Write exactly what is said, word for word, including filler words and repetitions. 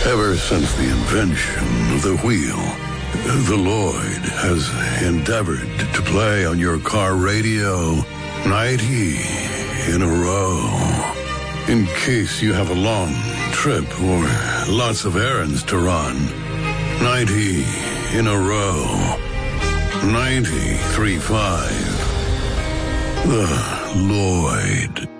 Ever since the invention of the wheel, the Lloyd has endeavored to play on your car radio ninety in a row. In case you have a long trip or lots of errands to run, ninety in a row. ninety-three point five. The Lloyd.